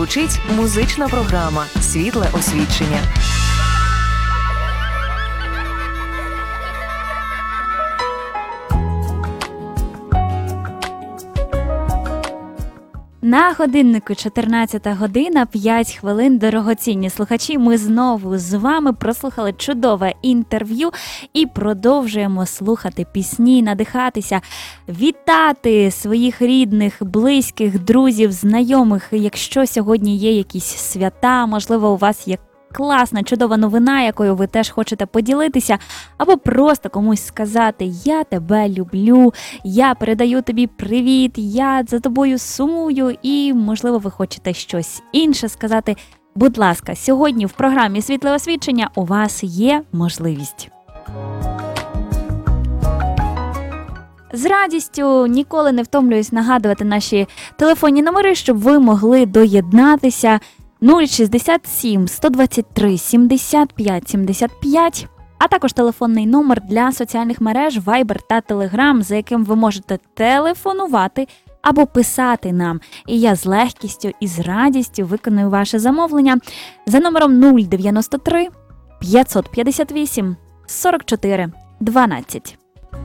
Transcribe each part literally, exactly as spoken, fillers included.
звучить музична програма «Світле освічення». На годиннику чотирнадцята година, п'ять хвилин. Дорогоцінні слухачі, ми знову з вами прослухали чудове інтерв'ю і продовжуємо слухати пісні, надихатися, вітати своїх рідних, близьких, друзів, знайомих. Якщо сьогодні є якісь свята, можливо, у вас є класна, чудова новина, якою ви теж хочете поділитися, або просто комусь сказати: «Я тебе люблю», «Я передаю тобі привіт», «Я за тобою сумую», і, можливо, ви хочете щось інше сказати. Будь ласка, сьогодні в програмі «Світле освічення» у вас є можливість. З радістю ніколи не втомлююсь нагадувати наші телефонні номери, щоб ви могли доєднатися. нуль шістдесят сім сто двадцять три сімдесят п'ять сімдесят п'ять, а також телефонний номер для соціальних мереж Viber та Telegram, за яким ви можете телефонувати або писати нам. І я з легкістю і з радістю виконую ваше замовлення за номером нуль дев'яносто три п'ятсот п'ятдесят вісім сорок чотири дванадцять.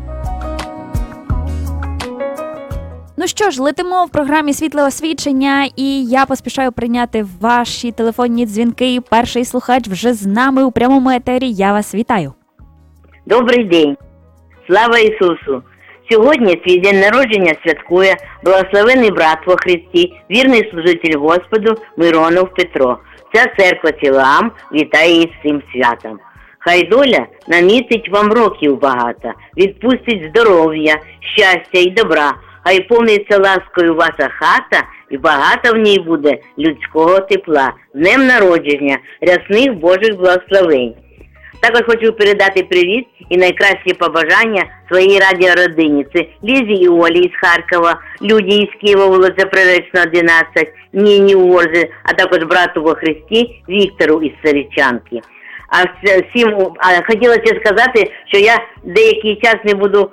Ну що ж, летимо в програмі «Світле освічення», і я поспішаю прийняти ваші телефонні дзвінки. Перший слухач вже з нами у прямому етері. Я вас вітаю. Добрий день. Слава Ісусу! Сьогодні свій день народження святкує благословений брат во Христі, вірний служитель Господу Миронов Петро. Ця церква Сілаам вітає із цим святом. Хай доля намітить вам років багато, відпустить здоров'я, щастя і добра. Хай повниться ласкою ваша хата, і багато в ній буде людського тепла. З днем народження, рясних Божих благословень. Також хочу передати привіт і найкращі побажання своїй радіородині. Це Лізі і Олі із Харкова, Люді із Києва, вулиця Приречна, одинадцять, Ніні Орзи, а також брату во Христі Віктору із Царичанки. А всім а хотілося сказати, що я деякий час не буду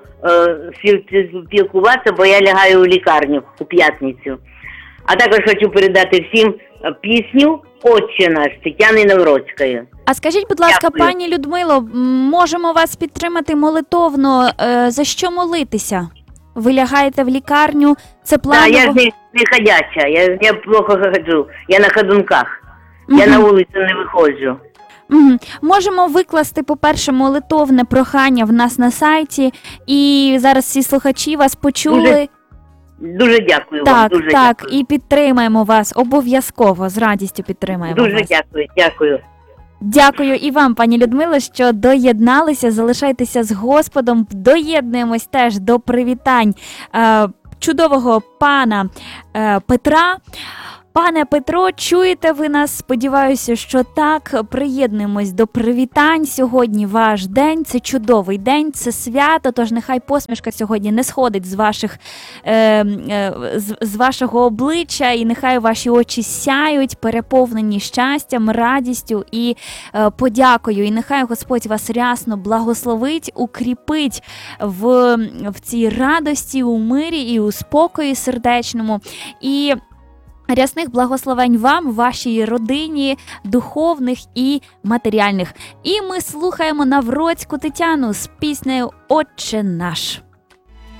е, спілкуватися, бо я лягаю у лікарню у п'ятницю. А також хочу передати всім пісню «Отче наш» Тетяни Навроцької. А скажіть, будь ласка, Дякую. пані Людмило, можемо вас підтримати молитовно? Е, за що молитися? Ви лягаєте в лікарню, це планово? Так, да, я ж не, не ходяча, я, я плохо ходжу, я на ходунках, угу. Я на вулицю не виходжу. Угу. Можемо викласти, по-перше, молитовне прохання в нас на сайті, і зараз всі слухачі вас почули. Дуже, дуже дякую так, вам, дуже так, дякую. І підтримаємо вас, обов'язково, з радістю підтримаємо дуже вас. Дуже дякую, дякую. Дякую і вам, пані Людмило, що доєдналися, залишайтеся з Господом, доєднуємось теж до привітань е, чудового пана е, Петра. Пане Петро, чуєте ви нас? Сподіваюся, що так. Приєднуємось до привітань. Сьогодні ваш день, це чудовий день, це свято, тож нехай посмішка сьогодні не сходить з ваших, е, е, з, з вашого обличчя, і нехай ваші очі сяють, переповнені щастям, радістю і е, подякою. І нехай Господь вас рясно благословить, укріпить в, в цій радості, у мирі і у спокої сердечному. І рясних благословень вам, вашій родині, духовних і матеріальних. І ми слухаємо Навроцьку Тетяну з піснею «Отче наш».